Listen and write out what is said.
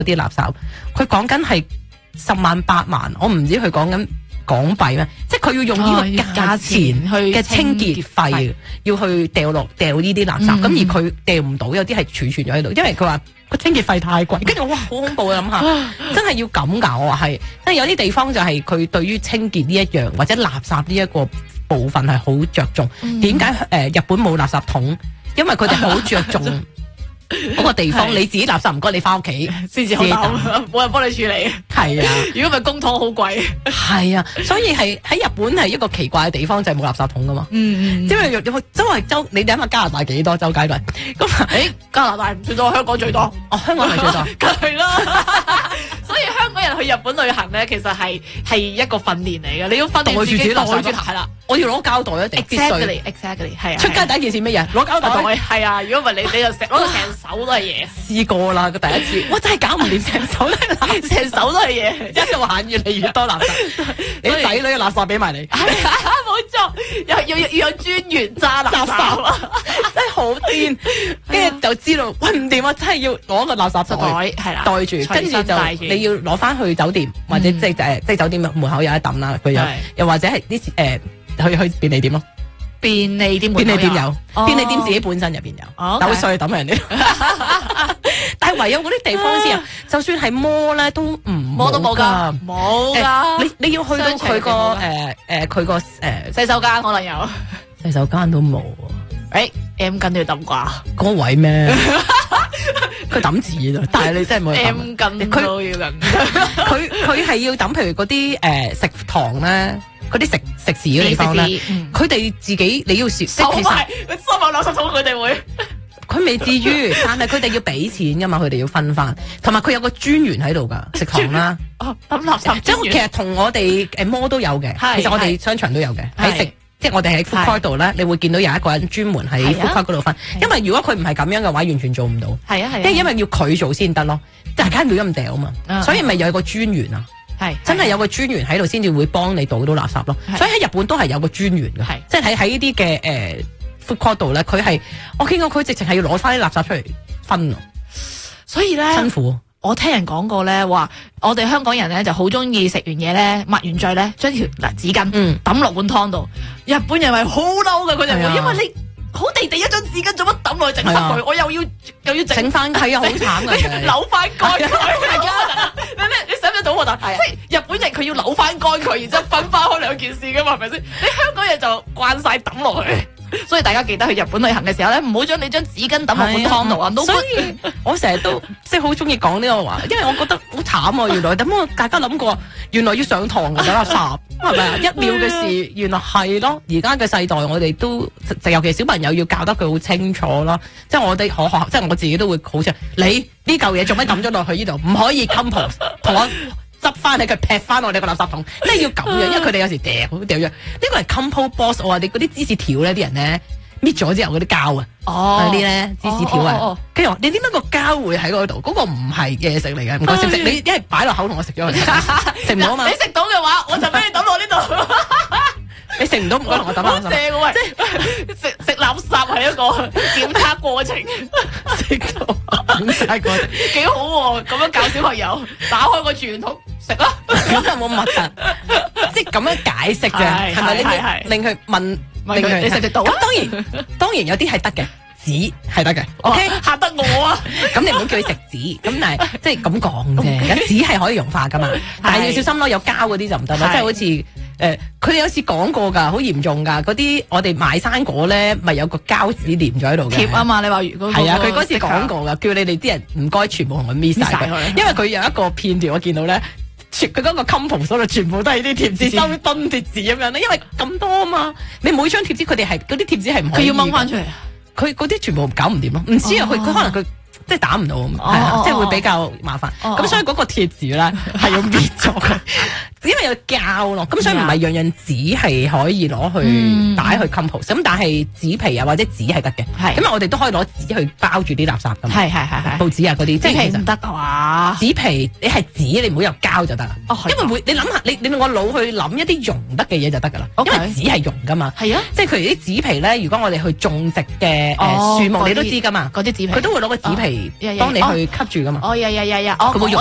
啲垃圾，佢講緊係10萬8萬，我唔知佢講緊港幣咩，即係佢要用呢個價錢嘅清潔費，要去掉呢啲垃圾，咁而佢掉唔到，有啲係儲存咗喺度，因為佢話個清潔費太貴，跟住哇好恐怖啊！諗下，真係要咁㗎，我話係，因為有啲地方就係佢對於清潔呢一樣或者垃圾呢一個部分係好着重。點解日本冇垃圾桶？因為佢哋好着重。嗰個地方你自己垃圾唔該，你翻屋企先至好抌，冇人幫你處理。 係啊， 如果唔係公帑好貴。 係啊，所以係喺日本係一個奇怪嘅地方，就係冇垃圾桶噶嘛。因為周你諗下加拿大幾多周街都係咁加拿大唔算多，香港最多。 哦，香港係最多， 梗係啦。所以香港人去日本旅行咧，其實係一個訓練嚟嘅。你要訓練自己袋住係啦。 我要攞膠袋一定必須。 Exactly 係啊。 出街第一件事乜嘢？攞膠袋。 係啊，如果唔係你就攞到成手都係嘢。 試過啦，個第一次，我真係搞唔掂，成手都係嘢，一路行越嚟越多垃圾。你仔女嘅垃圾俾埋你。 係啊，冇錯，要有專員揸垃圾， 真係好癲。跟住就知道，喂唔掂啊，真係要攞個垃圾袋係啦，袋住，跟住就你要攞翻去酒店或者即係酒店門口有一抌啦，佢又或者係啲去便利店咯。便利店有，便利店自己本身入邊有，但會碎抌人哋。但係唯有嗰啲地方先啊，就算係摩咧都唔摩都冇噶，冇噶。你要去到佢個佢個洗手間可能有， 洗手間都冇。 M 巾都要抌啩？ 嗰位咩？佢抌字啫，但係你真係冇。 M 巾都要抌。 佢係要抌，譬如嗰啲食堂咧。嗰啲食肆嘅地方咧，佢哋自己你要收埋收埋垃圾桶，佢哋會。 佢未至於，但係佢哋要俾錢噶嘛，佢哋要分翻，同埋佢有個專員喺度噶，食堂啦。 抌垃圾。 即係其實同我哋摩都有嘅，其實我哋商場都有嘅，喺食。即係我哋喺 food court 度咧，你會見到有一個人專門喺 food court 嗰度分。因為如果佢唔係咁樣嘅話，完全做唔到。係啊係。因為要佢做先得咯，大家唔要咁掉啊嘛，所以咪有一個專員啊。真係有個專員喺度先至會幫你倒到垃圾咯，所以喺日本都係有個專員嘅，即係喺呢啲嘅food court 度咧，佢係我見過佢直情係要攞翻啲垃圾出嚟分，所以咧辛苦。 我聽人講過咧，話我哋香港人咧就好中意食完嘢咧抹完嘴咧，將條紙巾抌落碗湯度。日本人係好嬲嘅，佢哋會因為你好地一張紙巾做乜抌落去整濕佢，我又要整翻佢啊，好慘嘅，你扭翻乾佢。你使唔使倒我？即係日本人佢要扭翻乾佢，然之後分翻開兩件事噶嘛，係咪先？你香港人就慣晒抌落去，所以大家記得去日本旅行嘅時候咧，唔好將你張紙巾抌落碗湯度啊！所以我成日都即係好中意講呢個話，因為我覺得好慘啊！原來咁大家諗過，原來要上堂嘅垃圾係咪啊？1秒嘅事，原來係咯。而家嘅世代，我哋都尤其小朋友要教得佢好清楚咯。即係我哋學校，即係我自己都會好似你呢嚿嘢做乜抌咗落去呢度？唔可以 compost， 同我執翻你佢劈翻我哋個垃圾桶，即係要咁樣，因為佢哋有時掉咗。呢個係 compost box， 我話你嗰啲芝士條咧，啲人咧搣咗之後嗰啲膠啊，嗰啲咧芝士條啊，跟住話你點解個膠會喺嗰度？嗰個唔係嘢食嚟嘅，唔該食唔食？你一係擺落口同我食咗佢，食唔到啊嘛？你食到嘅話，我就俾你抌落呢度。你食唔到唔該同我抌落。正喎，即係食垃圾係一個檢測過程，食到檢測過程幾好喎！咁樣教小朋友，打開個傳統食啦，咁有冇核突？即係咁樣解釋嘅，係咪？令佢問你食唔食到？咁當然有啲係得嘅。紙係得嘅，OK 嚇得我啊！咁你唔好叫佢食紙，咁但係即係咁講啫。咁紙係可以溶化噶嘛，但係要小心咯，有膠嗰啲就唔得咯。即係好似佢哋有次講過㗎，好嚴重㗎。嗰啲我哋買生果咧，咪有個膠紙黏咗喺度嘅貼啊嘛。你話如果係啊，佢嗰次講過㗎，叫你哋啲人唔該全部同佢搣晒佢，因為佢有一個片段我見到咧，佢嗰個 compost 度全部都係啲貼紙，收墩貼紙咁樣咧，因為咁多啊嘛。你每張貼紙佢哋係嗰啲貼紙係唔可以，佢要掹翻出嚟。佢嗰啲全部搞唔掂咯，唔知啊，佢可能佢即係打唔到，係啊，即係會比較麻煩。咁所以嗰個貼紙咧係要搣咗佢。 因為有膠咯，咁所以唔係樣樣紙係可以攞去擺去 compost，咁但係紙皮啊或者紙係得嘅，咁我哋都可以攞紙去包住啲垃圾噶嘛，係報紙啊嗰啲， 紙皮唔得嘅話， 紙皮你係紙，你唔好有膠就得啦，因為你諗下，你用個腦去諗一啲溶得嘅嘢就得噶啦，因為紙係溶噶嘛，係啊，即係譬如啲紙皮咧，如果我哋去種植嘅樹木，你都知噶嘛，嗰啲紙皮，佢都會攞個紙皮幫你去吸住噶嘛，佢會溶。